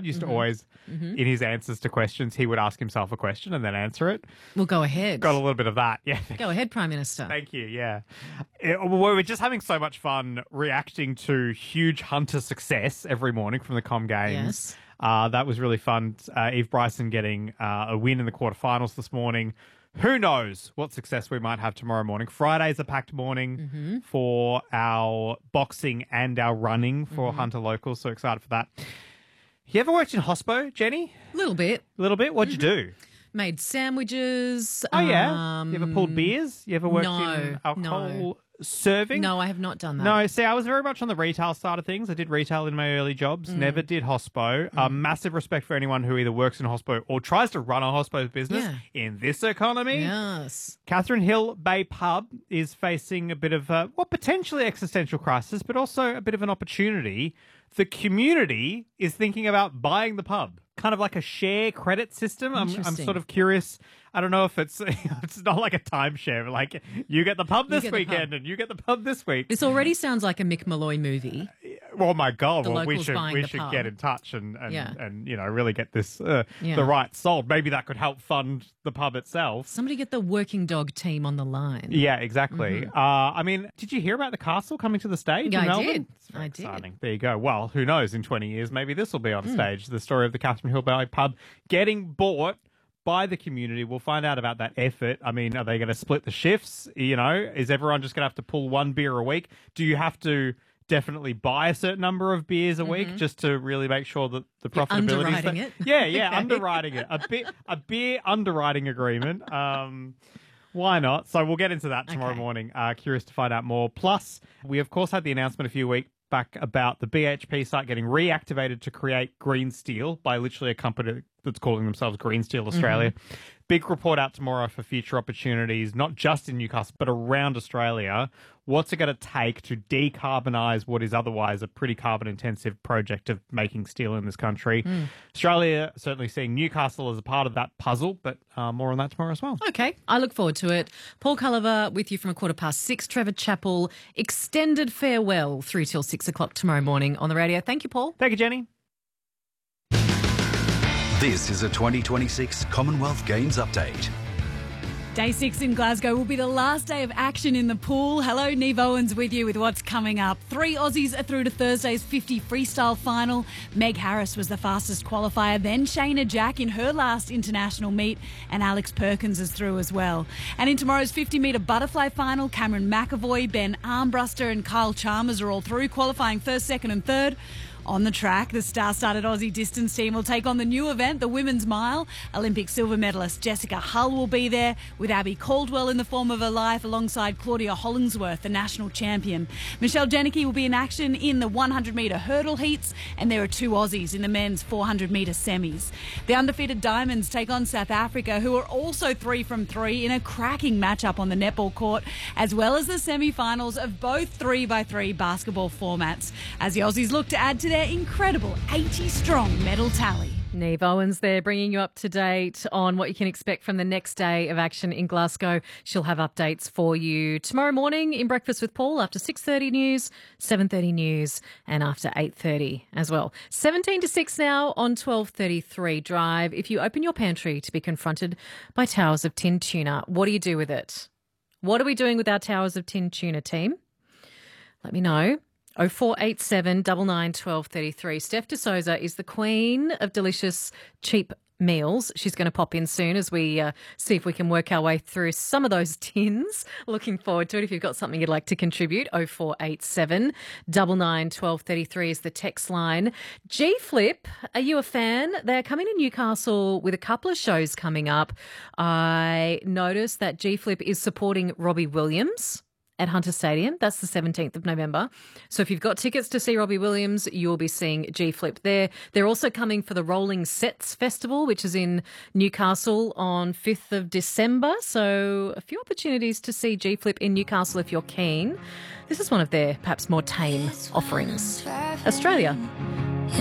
used to always, in his answers to questions, he would ask himself a question and then answer it. Well, go ahead. Got a little bit of that, yeah. Go ahead, Prime Minister. Thank you, yeah. We're just having so much fun reacting to huge Hunter success every morning from the Com Games. Yes. That was really fun. Eve Bryson getting a win in the quarterfinals this morning. Who knows what success we might have tomorrow morning. Friday's a packed morning for our boxing and our running for Hunter Locals. So excited for that. You ever worked in hospo, Jenny? A little bit. A little bit? What'd you do? Made sandwiches. Oh, yeah? You ever pulled beers? You ever worked no, in alcohol no. serving? No, I have not done that. No, see, I was very much on the retail side of things. I did retail in my early jobs, never did hospo. Massive respect for anyone who either works in hospo or tries to run a hospo business in this economy. Yes. Catherine Hill Bay Pub is facing a bit of potentially existential crisis, but also a bit of an opportunity. The community is thinking about buying the pub, kind of like a share credit system. I'm sort of curious. I don't know if it's not like a timeshare, like you get the pub this weekend and you get the pub this week. This already sounds like a Mick Malloy movie. Oh my God! The Well, we locals should buying the pub. get in touch and really get this the right sold. Maybe that could help fund the pub itself. Somebody get the working dog team on the line. Yeah, exactly. I mean, did you hear about the castle coming to the stage in Melbourne? did. It's very I did. exciting. There you go. Well, who knows? In 20 years, maybe this will be on stage. The story of the Catherine Hill Bay Pub getting bought by the community. We'll find out about that effort. I mean, are they going to split the shifts? You know, is everyone just going to have to pull one beer a week? Do you have to definitely buy a certain number of beers a week just to really make sure that the profitability underwriting it. Yeah, Okay. underwriting it. A beer underwriting agreement. Why not? So we'll get into that tomorrow morning. Curious to find out more. Plus, we of course had the announcement a few weeks back about the BHP site getting reactivated to create green steel by literally a company that's calling themselves Green Steel Australia. Big report out tomorrow for future opportunities, not just in Newcastle, but around Australia. What's it going to take to decarbonise what is otherwise a pretty carbon-intensive project of making steel in this country? Australia certainly seeing Newcastle as a part of that puzzle, but more on that tomorrow as well. Okay, I look forward to it. Paul Culliver with you from 6:15. Trevor Chappell, extended farewell through till 6 o'clock tomorrow morning on the radio. Thank you, Paul. Thank you, Jenny. This is a 2026 Commonwealth Games update. Day 6 in Glasgow will be the last day of action in the pool. Hello, Neve Owens with you with what's coming up. 3 Aussies are through to Thursday's 50 freestyle final. Meg Harris was the fastest qualifier, then Shayna Jack in her last international meet, and Alex Perkins is through as well. And in tomorrow's 50-metre butterfly final, Cameron McAvoy, Ben Armbruster and Kyle Chalmers are all through, qualifying first, second and third. On the track, the star-studded Aussie distance team will take on the new event, the Women's Mile. Olympic silver medalist Jessica Hull will be there, with Abby Caldwell in the form of her life alongside Claudia Hollingsworth, the national champion. Michelle Janicki will be in action in the 100-metre hurdle heats, and there are 2 Aussies in the men's 400-metre semis. The undefeated Diamonds take on South Africa, who are also 3 from 3 in a cracking matchup on the netball court, as well as the semi-finals of both 3x3 basketball formats, as the Aussies look to add to their incredible 80-strong medal tally. Neve Owens there bringing you up to date on what you can expect from the next day of action in Glasgow. She'll have updates for you tomorrow morning in Breakfast with Paul after 6:30 news, 7:30 news and after 8:30 as well. 17 to 6 now on 12:33 Drive. If you open your pantry to be confronted by towers of tinned tuna, what do you do with it? What are we doing with our towers of tinned tuna, team? Let me know. 0487 99 1233. Steph de Souza is the queen of delicious, cheap meals. She's going to pop in soon as we see if we can work our way through some of those tins. Looking forward to it. If you've got something you'd like to contribute, 0487 99 1233 is the text line. G-Flip, are you a fan? They're coming to Newcastle with a couple of shows coming up. I noticed that G-Flip is supporting Robbie Williams at Hunter Stadium. That's the 17th of November. So if you've got tickets to see Robbie Williams, you'll be seeing G-Flip there. They're also coming for the Rolling Sets Festival, which is in Newcastle on 5th of December. So a few opportunities to see G-Flip in Newcastle if you're keen. This is one of their perhaps more tame offerings. Australia.